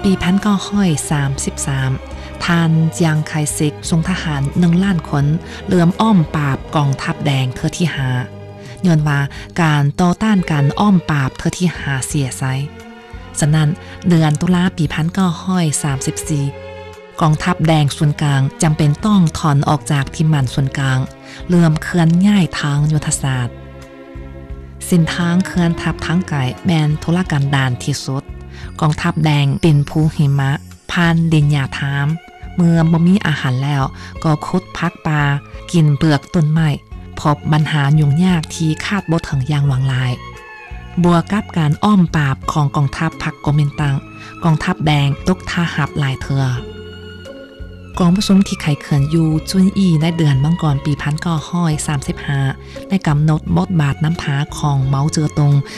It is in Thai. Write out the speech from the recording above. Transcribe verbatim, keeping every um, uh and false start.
ปีพันเก้าร้อยสามสิบสามทานจางไคเซ็กทรงทหารหนึ่งล้านคนเลื่อมอ้อมปราบกองทัพแดงเธอที่หาย้อนว่าการต่อต้านการอ้อมปราบเธอที่หาเสียไซฉะนั้นเดือนตุลาปีพันเก้าร้อยสามสิบสี่กองทัพแดงส่วนกลางจำเป็นต้องถอนออกจากที่มั่นส่วนกลางเลื่อมเคลื่อนย้ายทางยุทธศาสตร์เส้นทางเคลื่อนทัพทั้งไก่แมนทุรกันดารที่สุดกองทัพแดงเป็นภูหิมะผ่านดินหญ้าทามเมื่อบ่มีอาหารแล้วก็คุดพักปลากินเปลือกต้นไม้พบปัญหายุ่งยากที่คาดบ่ถึงอย่างหวังหลายบวกกับการอ้อมปราบของกองทัพพรรคก๊กมินตั๋งกองทัพแดงตกท่าหับหลายเทื่อกองประชุมที่ไขเขินอยู่จุนอี้ในเดือนมังกรปีพันเก้าร้อยสามสิบห้าได้กำหนดบทบาทน้ำผาของเหมาเจ๋อตง